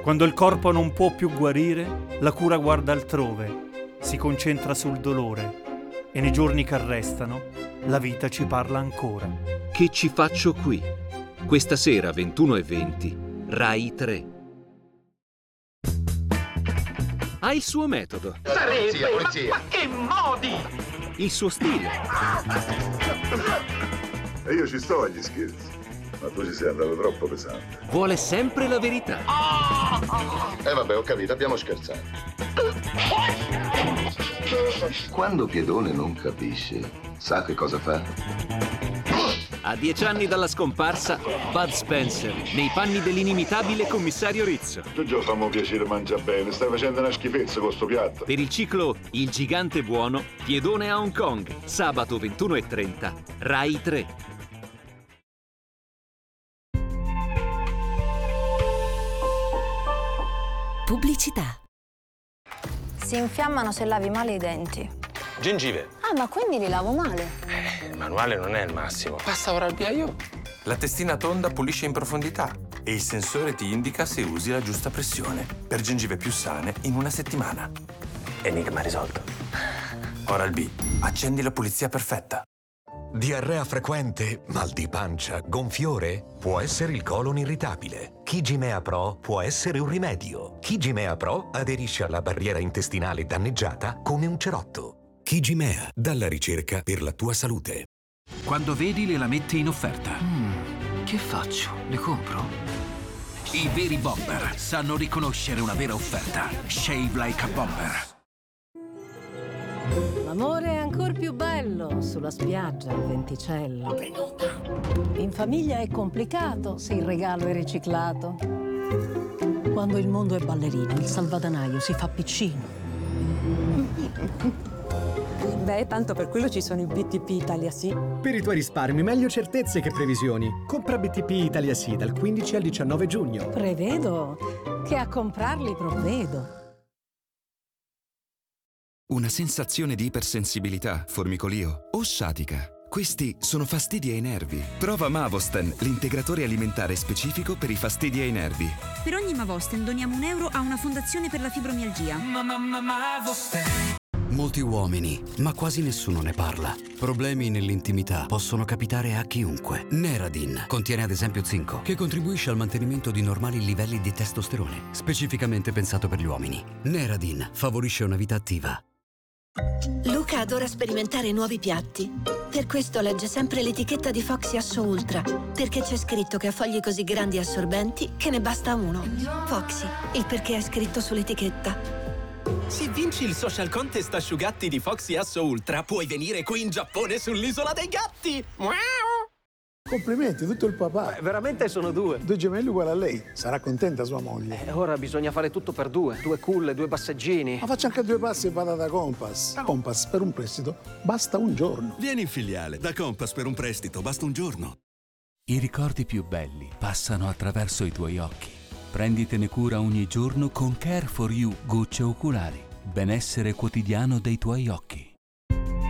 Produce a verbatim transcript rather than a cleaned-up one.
Quando il corpo non può più guarire, la cura guarda altrove, si concentra sul dolore e nei giorni che restano la vita ci parla ancora. Che ci faccio qui? Questa sera ventuno e venti, Rai tre. Ha il suo metodo. Polizia, polizia. Ma, ma che modi! Il suo stile. E io ci sto agli scherzi, ma tu ci sei andato troppo pesante. Vuole sempre la verità. E eh vabbè, ho capito, abbiamo scherzato. Quando Piedone non capisce, sa che cosa fa? A dieci anni dalla scomparsa, Bud Spencer, nei panni dell'inimitabile commissario Rizzo. Tu già fammi piacere mangia bene, stai facendo una schifezza con sto piatto. Per il ciclo Il gigante buono, Piedone a Hong Kong, sabato ventuno e trenta, Rai tre. Pubblicità. Si infiammano se lavi male i denti. Gengive. Ah, ma quindi li lavo male? Eh, il manuale non è il massimo. Passa ora al piaio. La testina tonda pulisce in profondità e il sensore ti indica se usi la giusta pressione per gengive più sane in una settimana. Enigma risolto. Oral B. Accendi la pulizia perfetta. Diarrea frequente, mal di pancia, gonfiore? Può essere il colon irritabile. Kigimea Pro può essere un rimedio. Kigimea Pro aderisce alla barriera intestinale danneggiata come un cerotto. Kigimea, dalla ricerca per la tua salute. Quando vedi le lamette in offerta. Mm, che faccio? Le compro? I veri bomber sanno riconoscere una vera offerta. Shave like a bomber. L'amore è ancora più bello sulla spiaggia, al venticello. In famiglia è complicato se il regalo è riciclato. Quando il mondo è ballerino, il salvadanaio si fa piccino. Beh, tanto per quello ci sono i B T P Italia Sì. Per i tuoi risparmi, meglio certezze che previsioni. Compra B T P Italia Sì dal quindici al diciannove giugno. Prevedo che a comprarli provvedo. Una sensazione di ipersensibilità, formicolio o sciatica. Questi sono fastidi ai nervi. Prova Mavosten, l'integratore alimentare specifico per i fastidi ai nervi. Per ogni Mavosten doniamo un euro a una fondazione per la fibromialgia. Molti uomini, ma quasi nessuno ne parla. Problemi nell'intimità possono capitare a chiunque. Neradin contiene ad esempio zinco, che contribuisce al mantenimento di normali livelli di testosterone, specificamente pensato per gli uomini. Neradin favorisce una vita attiva. Luca adora sperimentare nuovi piatti. Per questo legge sempre l'etichetta di Foxy Asso Ultra, perché c'è scritto che ha fogli così grandi e assorbenti che ne basta uno. Foxy, il perché è scritto sull'etichetta. Se vinci il social contest asciugatti di Foxy Asso Ultra, puoi venire qui in Giappone sull'isola dei gatti! Complimenti, tutto il papà. Beh, veramente sono due. Due gemelli uguali a lei. Sarà contenta sua moglie. Eh, ora bisogna fare tutto per due. Due culle, due passeggini. Ma faccia anche due passi e vada da Compass. Da Compass per un prestito basta un giorno. Vieni in filiale. Da Compass per un prestito basta un giorno. I ricordi più belli passano attraverso i tuoi occhi. Prenditene cura ogni giorno con Care for You gocce oculari. Benessere quotidiano dei tuoi occhi.